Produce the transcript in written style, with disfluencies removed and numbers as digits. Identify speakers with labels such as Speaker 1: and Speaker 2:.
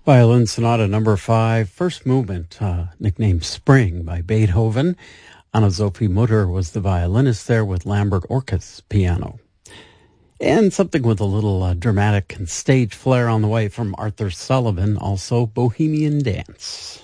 Speaker 1: Violin Sonata Number 5, first movement, nicknamed Spring by Beethoven. Anna Sophie Mutter was the violinist there with Lambert Orkes piano. And something with a little dramatic and stage flair on the way from Arthur Sullivan, also Bohemian Dance.